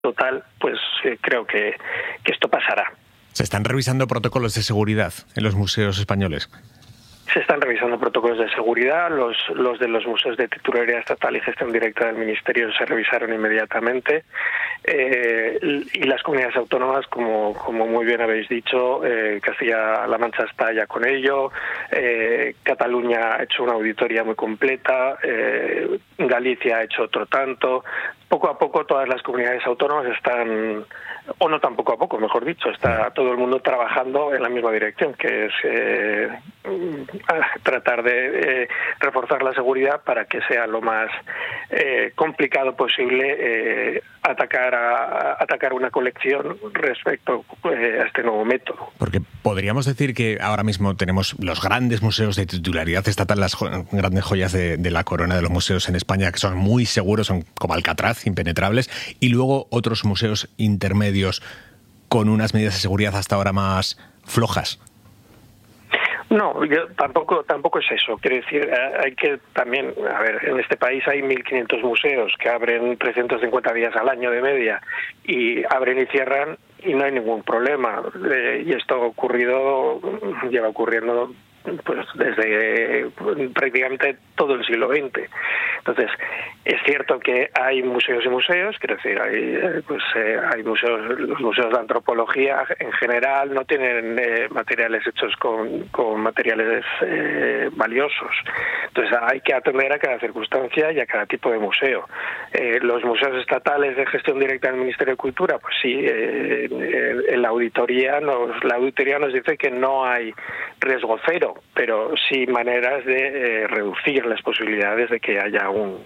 total, pues creo que esto pasará. ¿Se están revisando protocolos de seguridad en los museos españoles? Se están revisando protocolos de seguridad. Los de los museos de titularidad estatal y gestión directa del Ministerio se revisaron inmediatamente. Y las comunidades autónomas, como muy bien habéis dicho, Castilla-La Mancha está ya con ello. Cataluña ha hecho una auditoría muy completa. Galicia ha hecho otro tanto. Poco a poco todas las comunidades autónomas están, o no tan poco a poco, mejor dicho, está todo el mundo trabajando en la misma dirección, que es tratar de reforzar la seguridad para que sea lo más complicado posible atacar una colección respecto a este nuevo método. Porque podríamos decir que ahora mismo tenemos los grandes museos de titularidad estatal, las grandes joyas de la corona de los museos en España, que son muy seguros, son como Alcatraz, impenetrables, y luego otros museos intermedios con unas medidas de seguridad hasta ahora más flojas. No, tampoco es eso. Quiero decir, hay que también, en este país hay 1.500 museos que abren 350 días al año de media y abren y cierran y no hay ningún problema. Y esto lleva ocurriendo pues desde prácticamente todo el siglo XX. Entonces, es cierto que hay museos y museos, quiero decir, hay museos, los museos de antropología en general no tienen materiales hechos con materiales valiosos. Entonces, hay que atender a cada circunstancia y a cada tipo de museo. Los museos estatales de gestión directa del Ministerio de Cultura, pues sí, en la auditoría nos dice que no hay riesgo cero, pero sí maneras de reducir las posibilidades de que haya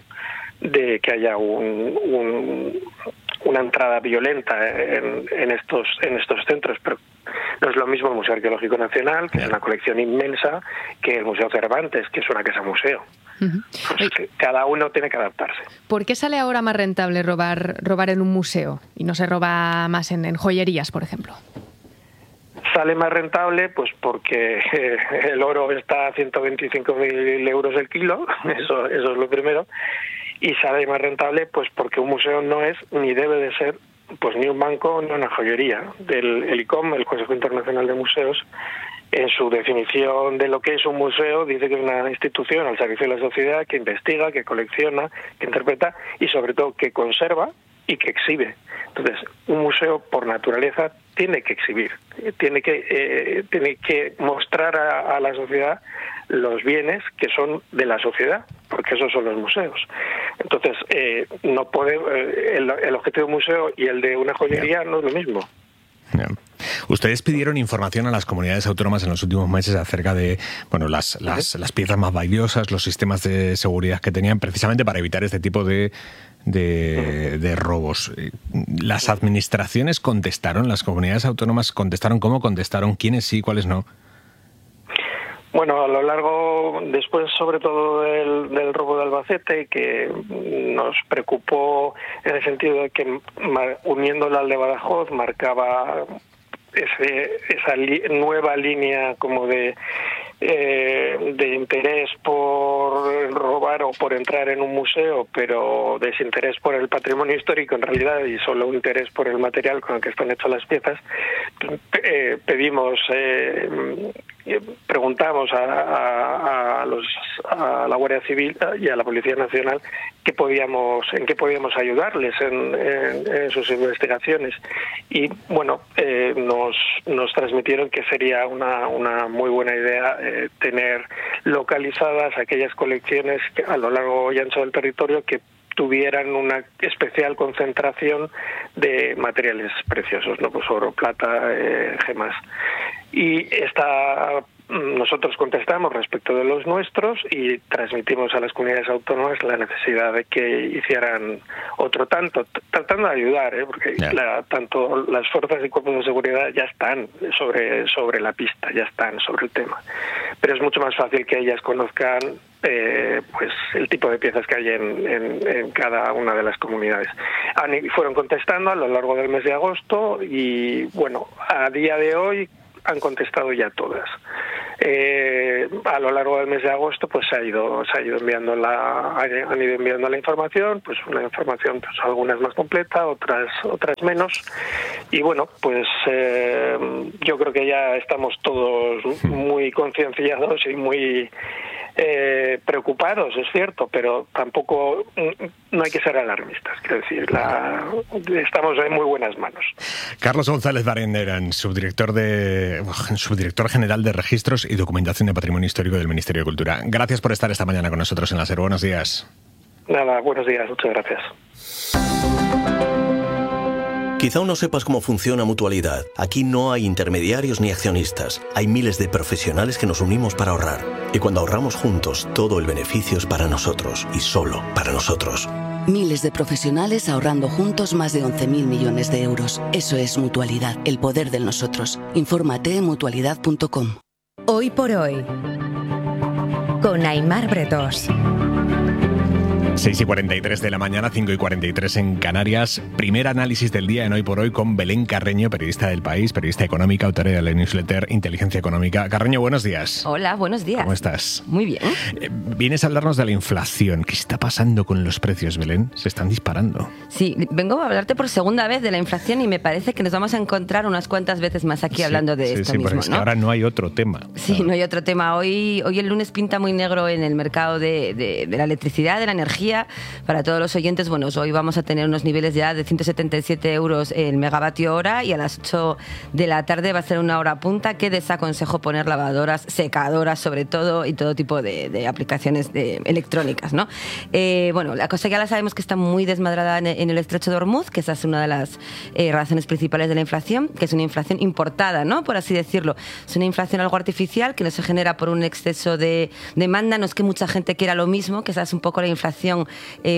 una entrada violenta en estos centros. Pero no es lo mismo el Museo Arqueológico Nacional, que es una colección inmensa, que el Museo Cervantes, que es una casa museo. Pues cada uno tiene que adaptarse. ¿Por qué sale ahora más rentable robar en un museo y no se roba más en joyerías, por ejemplo? Sale más rentable pues porque el oro está a 125.000 euros el kilo, eso es lo primero, y sale más rentable pues porque un museo no es ni debe de ser pues ni un banco ni una joyería. El ICOM, el Consejo Internacional de Museos, en su definición de lo que es un museo, dice que es una institución al servicio de la sociedad que investiga, que colecciona, que interpreta y sobre todo que conserva y que exhibe. Entonces, un museo por naturaleza tiene que exhibir, tiene que mostrar a la sociedad los bienes que son de la sociedad, porque esos son los museos. Entonces, no puede el objetivo de un museo y el de una joyería no es lo mismo. Ustedes pidieron información a las comunidades autónomas en los últimos meses acerca de las piezas más valiosas, los sistemas de seguridad que tenían, precisamente para evitar este tipo de robos. ¿Las administraciones contestaron? ¿Las comunidades autónomas contestaron? ¿Cómo contestaron? ¿Quiénes sí, cuáles no? Bueno, a lo largo, después sobre todo del robo de Albacete, que nos preocupó en el sentido de que uniéndola al de Badajoz marcaba esa nueva línea como de interés por robar o por entrar en un museo, pero desinterés por el patrimonio histórico en realidad y solo un interés por el material con el que están hechas las piezas. Preguntamos a la Guardia Civil y a la Policía Nacional en qué podíamos ayudarles en sus investigaciones y bueno, nos transmitieron que sería una muy buena idea tener localizadas aquellas colecciones que a lo largo y ancho del territorio que tuvieran una especial concentración de materiales preciosos, ¿no? Pues oro, plata, gemas. Y nosotros contestamos respecto de los nuestros y transmitimos a las comunidades autónomas la necesidad de que hicieran otro tanto, tratando de ayudar, porque tanto las fuerzas y cuerpos de seguridad ya están sobre la pista, ya están sobre el tema. Pero es mucho más fácil que ellas conozcan pues el tipo de piezas que hay en cada una de las comunidades. Fueron contestando a lo largo del mes de agosto y bueno, a día de hoy han contestado ya todas. a lo largo del mes de agosto pues han ido enviando la información, pues una información pues algunas más completa, otras menos, y bueno, pues yo creo que ya estamos todos muy concienciados y muy preocupados, es cierto, pero tampoco no hay que ser alarmistas, quiero decir, estamos en muy buenas manos. Carlos González Barandiaran, subdirector general de Registros y Documentación de Patrimonio Histórico del Ministerio de Cultura. Gracias por estar esta mañana con nosotros en la SER. Buenos días. Nada, buenos días, muchas gracias. Quizá aún no sepas cómo funciona Mutualidad. Aquí no hay intermediarios ni accionistas. Hay miles de profesionales que nos unimos para ahorrar. Y cuando ahorramos juntos, todo el beneficio es para nosotros y solo para nosotros. Miles de profesionales ahorrando juntos más de 11.000 millones de euros. Eso es Mutualidad, el poder del nosotros. Infórmate en mutualidad.com. Hoy por hoy, con Aimar Bretós. 6:43 de la mañana, 5:43 en Canarias. Primer análisis del día en Hoy por Hoy con Belén Carreño, periodista del País, periodista económica, autora de la newsletter Inteligencia Económica. Carreño, buenos días. Hola, buenos días. ¿Cómo estás? Muy bien. Vienes a hablarnos de la inflación. ¿Qué está pasando con los precios, Belén? Se están disparando. Sí, vengo a hablarte por segunda vez de la inflación y me parece que nos vamos a encontrar unas cuantas veces más aquí hablando de esto mismo, porque es que ahora no hay otro tema. Sí, no hay otro tema. Hoy el lunes pinta muy negro en el mercado de la electricidad, de la energía. Para todos los oyentes, bueno, hoy vamos a tener unos niveles ya de 177 euros el megavatio hora y a las 8 de la tarde va a ser una hora punta que desaconsejo poner lavadoras, secadoras sobre todo y todo tipo de aplicaciones electrónicas, ¿no? Bueno, la cosa ya la sabemos que está muy desmadrada en el estrecho de Hormuz, que esa es una de las razones principales de la inflación, que es una inflación importada, ¿no? Por así decirlo. Es una inflación algo artificial que no se genera por un exceso de demanda, no es que mucha gente quiera lo mismo, que esa es un poco la inflación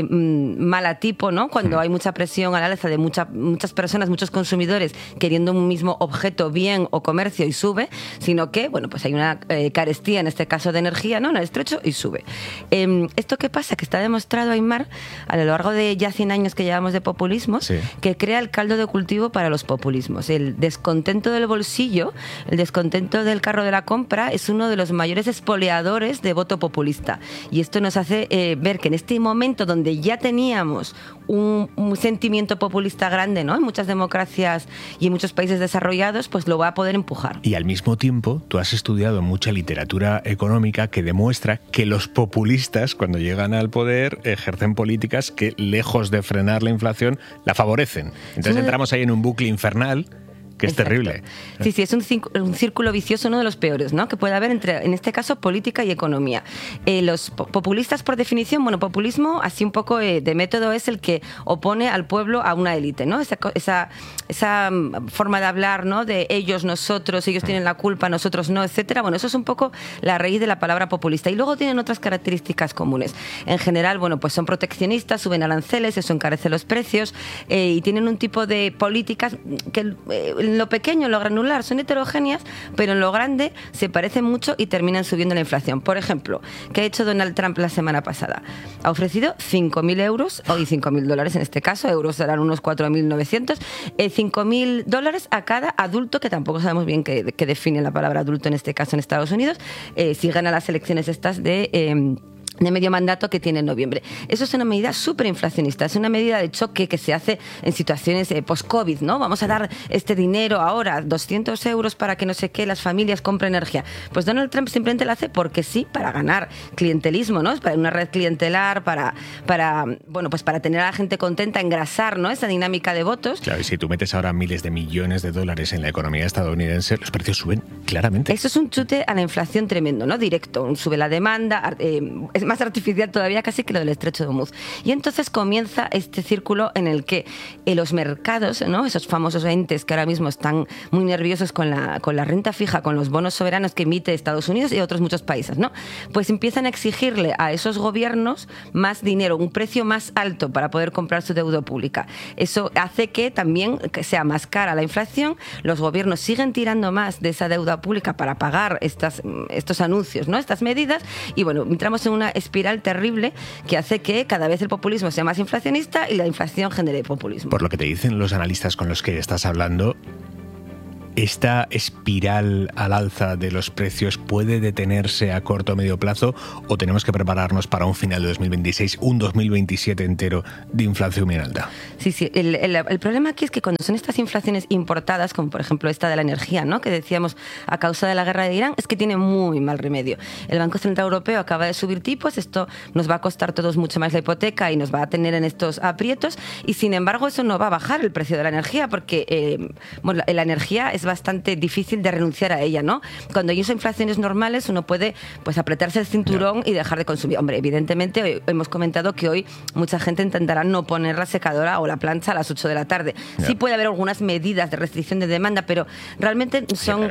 mala tipo, ¿no? Cuando hay mucha presión al alza de muchas personas, muchos consumidores queriendo un mismo objeto, bien o comercio y sube, sino que, bueno, pues hay una carestía, en este caso de energía, ¿no? En el estrecho y sube. ¿Esto qué pasa? Que está demostrado, Aimar, a lo largo de ya 100 años que llevamos de populismo, sí, que crea el caldo de cultivo para los populismos. El descontento del bolsillo, el descontento del carro de la compra es uno de los mayores expoliadores de voto populista. Y esto nos hace ver que en este momento donde ya teníamos un sentimiento populista grande, ¿no? En muchas democracias y en muchos países desarrollados, pues lo va a poder empujar. Y al mismo tiempo, tú has estudiado mucha literatura económica que demuestra que los populistas, cuando llegan al poder, ejercen políticas que, lejos de frenar la inflación, la favorecen. Entonces entramos ahí en un bucle infernal que es terrible. Sí, es un círculo vicioso, uno de los peores, ¿no? Que puede haber entre, en este caso, política y economía. Los populistas, por definición, bueno, populismo, así un poco de método, es el que opone al pueblo a una élite, ¿no? Esa forma de hablar, ¿no? De ellos, nosotros, ellos tienen la culpa, nosotros no, etcétera. Bueno, eso es un poco la raíz de la palabra populista. Y luego tienen otras características comunes. En general, bueno, pues son proteccionistas, suben aranceles, eso encarece los precios y tienen un tipo de políticas que en lo pequeño, en lo granular, son heterogéneas, pero en lo grande se parecen mucho y terminan subiendo la inflación. Por ejemplo, ¿qué ha hecho Donald Trump la semana pasada? Ha ofrecido 5.000 euros, hoy 5.000 dólares en este caso, euros serán unos 4.900, 5.000 dólares a cada adulto, que tampoco sabemos bien qué define la palabra adulto en este caso en Estados Unidos, si gana las elecciones estas de medio mandato que tiene en noviembre. Eso es una medida súper inflacionista, es una medida de choque que se hace en situaciones post-COVID, ¿no? Vamos a dar este dinero ahora, 200 euros para que no sé qué, las familias compren energía. Pues Donald Trump simplemente lo hace porque sí, para ganar clientelismo, ¿no? Para una red clientelar, para tener a la gente contenta, engrasar, ¿no? Esa dinámica de votos. Claro, y si tú metes ahora miles de millones de dólares en la economía estadounidense, los precios suben claramente. Eso es un chute a la inflación tremendo, ¿no? Directo, sube la demanda, es más artificial todavía casi que lo del estrecho de Hormuz. Y entonces comienza este círculo en el que los mercados, ¿no? Esos famosos entes que ahora mismo están muy nerviosos con la renta fija, con los bonos soberanos que emite Estados Unidos y otros muchos países, ¿no? Pues empiezan a exigirle a esos gobiernos más dinero, un precio más alto para poder comprar su deuda pública. Eso hace que también sea más cara la inflación, los gobiernos siguen tirando más de esa deuda pública para pagar estos anuncios, ¿no? Estas medidas, y bueno, entramos en una espiral terrible que hace que cada vez el populismo sea más inflacionista y la inflación genere populismo. Por lo que te dicen los analistas con los que estás hablando, ¿Esta espiral al alza de los precios puede detenerse a corto o medio plazo o tenemos que prepararnos para un final de 2026, un 2027 entero de inflación bien alta? Sí, el problema aquí es que cuando son estas inflaciones importadas, como por ejemplo esta de la energía, ¿no?, que decíamos a causa de la guerra de Irán, es que tiene muy mal remedio. El Banco Central Europeo acaba de subir tipos, esto nos va a costar a todos mucho más la hipoteca y nos va a tener en estos aprietos, y sin embargo eso no va a bajar el precio de la energía porque la energía es bastante difícil de renunciar a ella, ¿no? Cuando hay esas inflaciones normales uno puede pues apretarse el cinturón y dejar de consumir. Hombre, evidentemente hoy hemos comentado que hoy mucha gente intentará no poner la secadora o la plancha a las 8 de la tarde. Sí puede haber algunas medidas de restricción de demanda, pero realmente son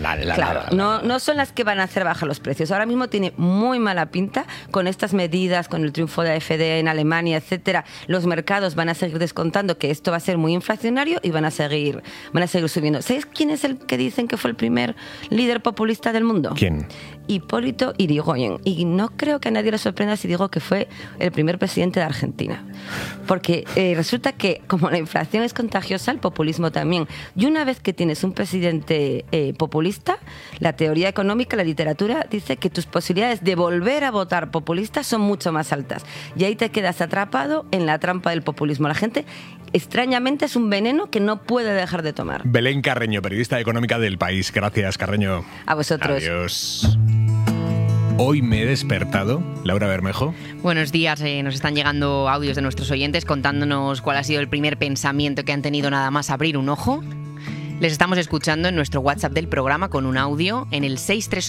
no son las que van a hacer bajar los precios. Ahora mismo tiene muy mala pinta con estas medidas, con el triunfo de AfD en Alemania, etcétera. Los mercados van a seguir descontando que esto va a ser muy inflacionario y van a seguir subiendo. ¿Sabéis quién es el que dicen que fue el primer líder populista del mundo? ¿Quién? Hipólito Yrigoyen. Y no creo que a nadie le sorprenda si digo que fue el primer presidente de Argentina. Porque resulta que como la inflación es contagiosa, el populismo también. Y una vez que tienes un presidente populista, la teoría económica, la literatura, dice que tus posibilidades de volver a votar populista son mucho más altas. Y ahí te quedas atrapado en la trampa del populismo. La gente, extrañamente, es un veneno que no puede dejar de tomar. Belén Carreño, periodista económica del País. Gracias, Carreño. A vosotros. Adiós. Hoy me he despertado, Laura Bermejo. Buenos días, nos están llegando audios de nuestros oyentes contándonos cuál ha sido el primer pensamiento que han tenido nada más abrir un ojo. Les estamos escuchando en nuestro WhatsApp del programa con un audio en el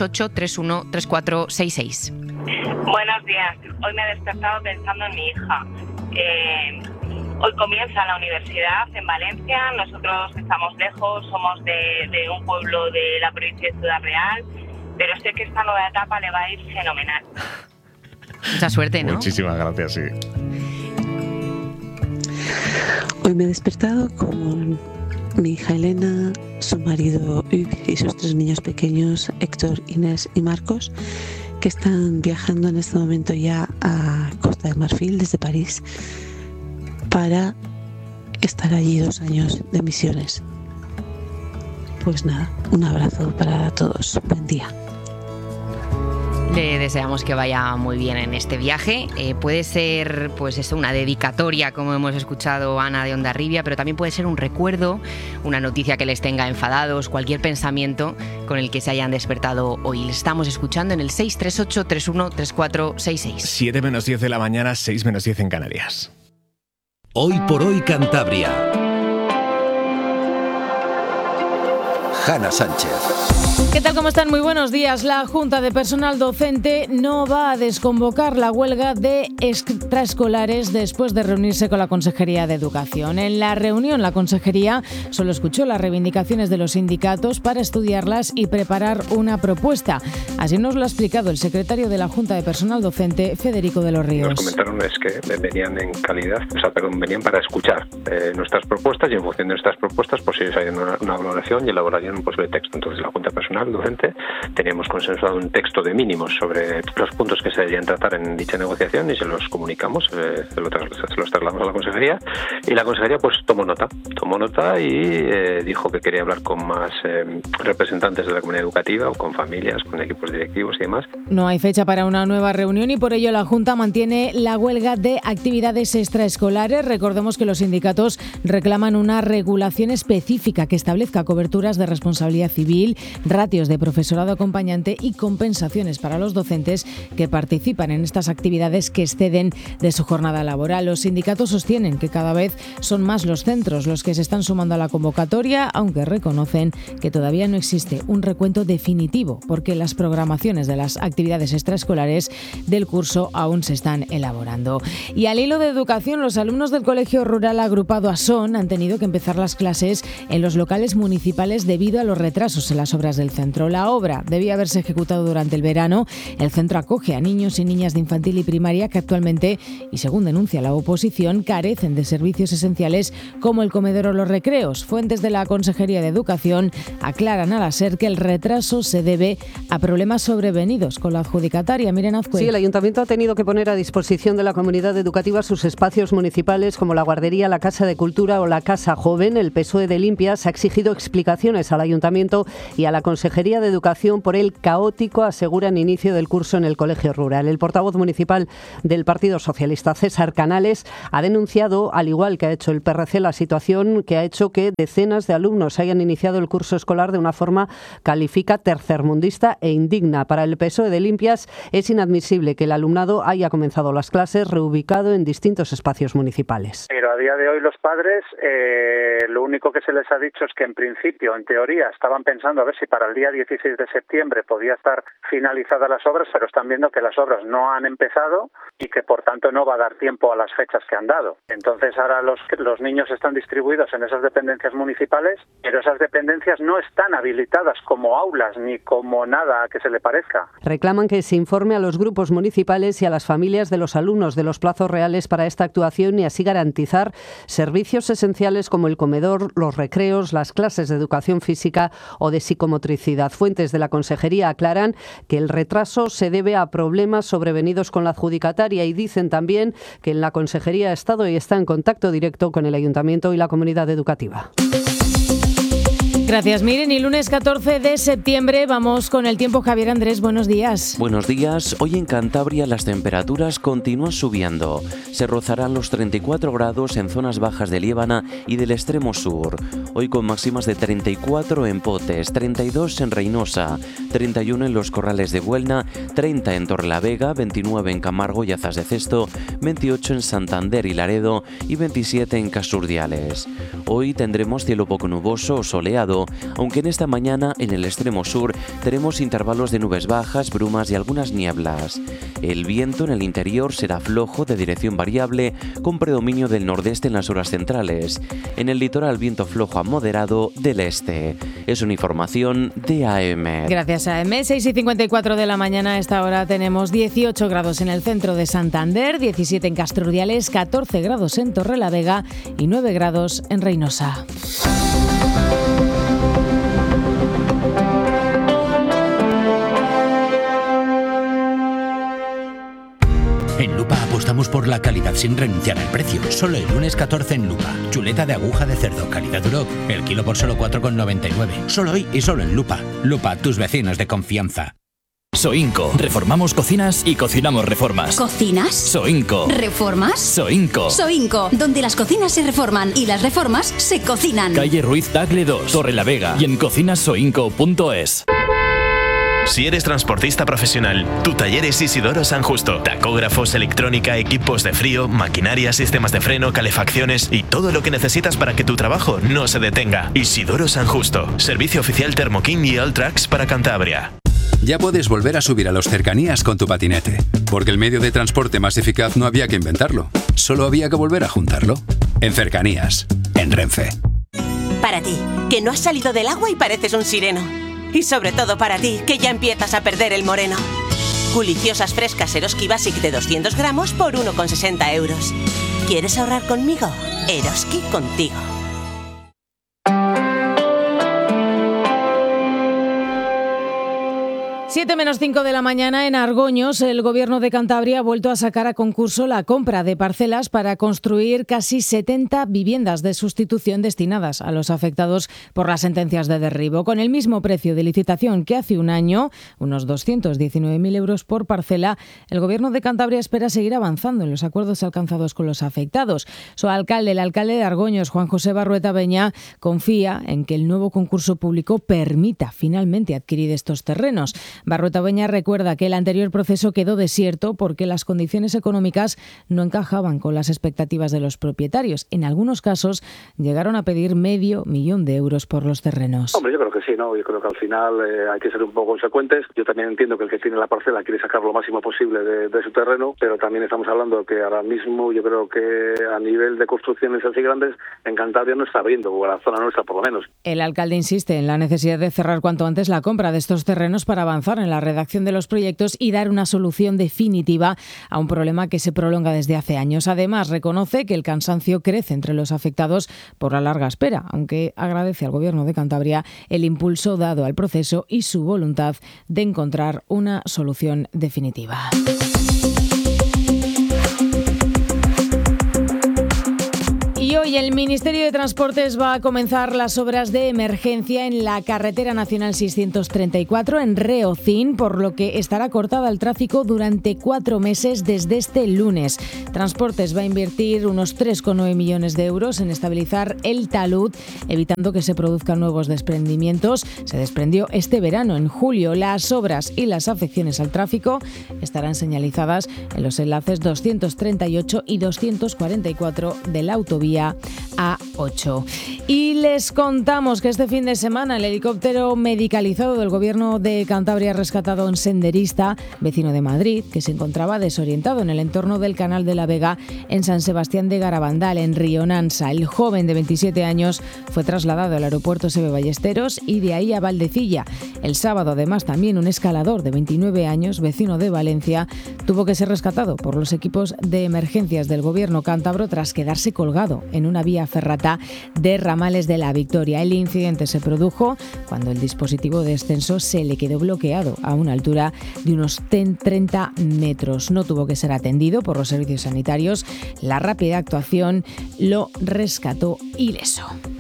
638-313466. Buenos días, hoy me he despertado pensando en mi hija. Hoy comienza la universidad en Valencia, nosotros estamos lejos, somos de un pueblo de la provincia de Ciudad Real, pero sé que esta nueva etapa le va a ir fenomenal. Mucha suerte, ¿no? Muchísimas gracias, sí. Hoy me he despertado con mi hija Elena, su marido Hugues y sus 3 niños pequeños, Héctor, Inés y Marcos, que están viajando en este momento ya a Costa de Marfil desde París para estar allí 2 años de misiones. Pues nada, un abrazo para todos. Buen día. Le deseamos que vaya muy bien en este viaje. Puede ser, pues eso, una dedicatoria, como hemos escuchado Ana de Hondarribia, pero también puede ser un recuerdo, una noticia que les tenga enfadados, cualquier pensamiento con el que se hayan despertado hoy. Les estamos escuchando en el 638-313466. 7 menos 10 de la mañana, 6 menos 10 en Canarias. Hoy por hoy Cantabria. Hanna Sánchez. ¿Qué tal? ¿Cómo están? Muy buenos días. La Junta de Personal Docente no va a desconvocar la huelga de extraescolares después de reunirse con la Consejería de Educación. En la reunión, la Consejería solo escuchó las reivindicaciones de los sindicatos para estudiarlas y preparar una propuesta. Así nos lo ha explicado el secretario de la Junta de Personal Docente, Federico de los Ríos. Nos comentaron es que venían en calidad, venían para escuchar nuestras propuestas y en función de nuestras propuestas, pues ellos harían una valoración y elaborarían un posible texto. Entonces la Junta de Personal Docente teníamos consensuado un texto de mínimos sobre los puntos que se deberían tratar en dicha negociación y se los comunicamos, se los trasladamos a la Consejería y la Consejería pues tomó nota y dijo que quería hablar con más representantes de la comunidad educativa o con familias, con equipos directivos y demás. No hay fecha para una nueva reunión y por ello la Junta mantiene la huelga de actividades extraescolares. Recordemos que los sindicatos reclaman una regulación específica que establezca coberturas de responsabilidad civil, ratios de profesorado acompañante y compensaciones para los docentes que participan en estas actividades que exceden de su jornada laboral. Los sindicatos sostienen que cada vez son más los centros los que se están sumando a la convocatoria, aunque reconocen que todavía no existe un recuento definitivo porque las programaciones de las actividades extraescolares del curso aún se están elaborando. Y al hilo de educación, los alumnos del Colegio Rural agrupado Asón han tenido que empezar las clases en los locales municipales debido a los retrasos en las obras del centro. La obra debía haberse ejecutado durante el verano. El centro acoge a niños y niñas de infantil y primaria que actualmente, y según denuncia la oposición, carecen de servicios esenciales como el comedor o los recreos. Fuentes de la Consejería de Educación aclaran a la SER que el retraso se debe a problemas sobrevenidos con la adjudicataria. Miren Azcue. Sí, el Ayuntamiento ha tenido que poner a disposición de la comunidad educativa sus espacios municipales como la guardería, la Casa de Cultura o la Casa Joven. El PSOE de Limpias ha exigido explicaciones al Ayuntamiento y a la Consejería de Educación por el caótico, aseguran, inicio del curso en el colegio rural. El portavoz municipal del Partido Socialista, César Canales, ha denunciado, al igual que ha hecho el PRC, la situación que ha hecho que decenas de alumnos hayan iniciado el curso escolar de una forma, califica, tercermundista e indigna. Para el PSOE de Limpias es inadmisible que el alumnado haya comenzado las clases reubicado en distintos espacios municipales. Pero a día de hoy los padres, lo único que se les ha dicho es que en principio, en teoría, estaban pensando a ver si para el día 16 de septiembre podía estar finalizadas las obras, pero están viendo que las obras no han empezado y que por tanto no va a dar tiempo a las fechas que han dado. Entonces ahora los niños están distribuidos en esas dependencias municipales, pero esas dependencias no están habilitadas como aulas ni como nada que se le parezca. Reclaman que se informe a los grupos municipales y a las familias de los alumnos de los plazos reales para esta actuación y así garantizar servicios esenciales como el comedor, los recreos, las clases de educación física o de psicomotricidad. Fuentes de la Consejería aclaran que el retraso se debe a problemas sobrevenidos con la adjudicataria y dicen también que en la Consejería ha estado y está en contacto directo con el Ayuntamiento y la comunidad educativa. Gracias, Miren. Y lunes 14 de septiembre vamos con el tiempo. Javier Andrés, buenos días. Buenos días. Hoy en Cantabria las temperaturas continúan subiendo. Se rozarán los 34 grados en zonas bajas de Liébana y del extremo sur. Hoy con máximas de 34 en Potes, 32 en Reynosa, 31 en los Corrales de Buelna, 30 en Torrelavega, 29 en Camargo y Azas de Cesto, 28 en Santander y Laredo y 27 en Casurdiales. Hoy tendremos cielo poco nuboso o soleado, aunque en esta mañana en el extremo sur tenemos intervalos de nubes bajas, brumas y algunas nieblas. El viento en el interior será flojo de dirección variable con predominio del nordeste en las horas centrales. En el litoral viento flojo a moderado del este. Es una información de AM. Gracias, AM. 6:54 de la mañana. A esta hora tenemos 18 grados en el centro de Santander, 17 en Castrurdiales, 14 grados en Torrelavega y 9 grados en Reynosa. En Lupa apostamos por la calidad sin renunciar al precio. Solo el lunes 14 en Lupa. Chuleta de aguja de cerdo, calidad Duroc, el kilo por solo 4,99. Solo hoy y solo en Lupa. Lupa, tus vecinos de confianza. Soinco. Reformamos cocinas y cocinamos reformas. ¿Cocinas? Soinco. ¿Reformas? Soinco. Soinco, donde las cocinas se reforman y las reformas se cocinan. Calle Ruiz Tagle 2, Torrelavega y en cocinasoinco.es. Si eres transportista profesional, tu taller es Isidoro San Justo. Tacógrafos, electrónica, equipos de frío, maquinaria, sistemas de freno, calefacciones y todo lo que necesitas para que tu trabajo no se detenga. Isidoro San Justo. Servicio oficial Thermoking y Alltracks para Cantabria. Ya puedes volver a subir a los cercanías con tu patinete, porque el medio de transporte más eficaz no había que inventarlo, solo había que volver a juntarlo. En Cercanías, en Renfe. Para ti, que no has salido del agua y pareces un sireno. Y sobre todo para ti, que ya empiezas a perder el moreno. Deliciosas frescas Eroski Basic de 200 gramos por 1,60 euros. ¿Quieres ahorrar conmigo? Eroski contigo. 7:05 de la mañana en Argoños, el Gobierno de Cantabria ha vuelto a sacar a concurso la compra de parcelas para construir casi 70 viviendas de sustitución destinadas a los afectados por las sentencias de derribo. Con el mismo precio de licitación que hace un año, unos 219.000 euros por parcela, el Gobierno de Cantabria espera seguir avanzando en los acuerdos alcanzados con los afectados. Su alcalde, el alcalde de Argoños, Juan José Barrueta Beñá, confía en que el nuevo concurso público permita finalmente adquirir estos terrenos. Barrueta Beñá recuerda que el anterior proceso quedó desierto porque las condiciones económicas no encajaban con las expectativas de los propietarios. En algunos casos llegaron a pedir 500.000 euros por los terrenos. Hombre, yo creo que sí, ¿no? Yo creo que al final hay que ser un poco consecuentes. Yo también entiendo que el que tiene la parcela quiere sacar lo máximo posible de su terreno, pero también estamos hablando que ahora mismo yo creo que a nivel de construcciones así grandes en Cantabria no está abriendo, o la zona nuestra por lo menos. El alcalde insiste en la necesidad de cerrar cuanto antes la compra de estos terrenos para avanzar en la redacción de los proyectos y dar una solución definitiva a un problema que se prolonga desde hace años. Además, reconoce que el cansancio crece entre los afectados por la larga espera, aunque agradece al Gobierno de Cantabria el impulso dado al proceso y su voluntad de encontrar una solución definitiva. Y hoy Y el Ministerio de Transportes va a comenzar las obras de emergencia en la carretera nacional 634 en Reocín, por lo que estará cortada el tráfico durante 4 meses desde este lunes. Transportes va a invertir unos 3,9 millones de euros en estabilizar el talud, evitando que se produzcan nuevos desprendimientos. Se desprendió este verano, en julio. Las obras y las afecciones al tráfico estarán señalizadas en los enlaces 238 y 244 de la autovía A8. Y les contamos que este fin de semana el helicóptero medicalizado del Gobierno de Cantabria ha rescatado a un senderista vecino de Madrid que se encontraba desorientado en el entorno del Canal de la Vega en San Sebastián de Garabandal, en Rionansa. El joven de 27 años fue trasladado al aeropuerto Seve Ballesteros y de ahí a Valdecilla. El sábado, además, también un escalador de 29 años, vecino de Valencia, tuvo que ser rescatado por los equipos de emergencias del Gobierno cántabro tras quedarse colgado en una vía ferrata de Ramales de la Victoria. El incidente se produjo cuando el dispositivo de descenso se le quedó bloqueado a una altura de unos 30 metros. No tuvo que ser atendido por los servicios sanitarios. La rápida actuación lo rescató ileso.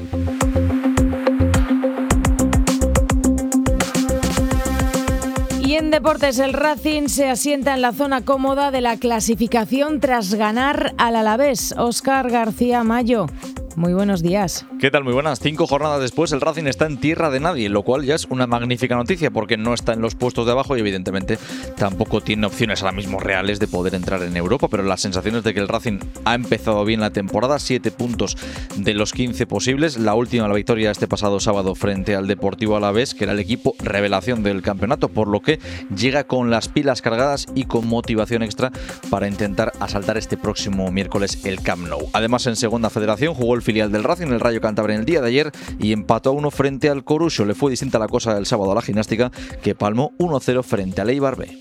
Y en deportes, el Racing se asienta en la zona cómoda de la clasificación tras ganar al Alavés. Óscar García Mayo, muy buenos días. ¿Qué tal? Muy buenas. 5 jornadas después, el Racing está en tierra de nadie, lo cual ya es una magnífica noticia porque no está en los puestos de abajo y evidentemente tampoco tiene opciones ahora mismo reales de poder entrar en Europa, pero las sensaciones de que el Racing ha empezado bien la temporada, 7 puntos de los 15 posibles, la última la victoria este pasado sábado frente al Deportivo Alavés, que era el equipo revelación del campeonato, por lo que llega con las pilas cargadas y con motivación extra para intentar asaltar este próximo miércoles el Camp Nou. Además, en Segunda Federación jugó el filial del Racing, el Rayo Cantabria, en el día de ayer y empató a 1 frente al Coruso. Le fue distinta la cosa el sábado a la Gimnástica, que palmó 1-0 frente al Eibar B.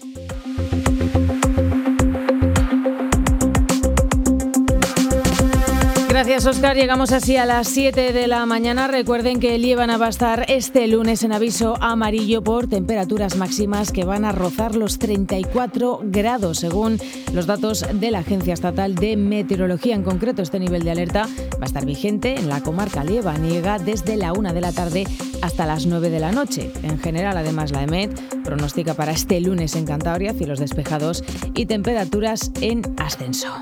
Gracias, Óscar. Llegamos así a las 7 de la mañana. Recuerden que Liébana va a estar este lunes en aviso amarillo por temperaturas máximas que van a rozar los 34 grados, según los datos de la Agencia Estatal de Meteorología. En concreto, este nivel de alerta va a estar vigente en la comarca liebaniega desde la 1 de la tarde hasta las 9 de la noche. En general, además, la EMET pronostica para este lunes en Cantabria cielos despejados y temperaturas en ascenso.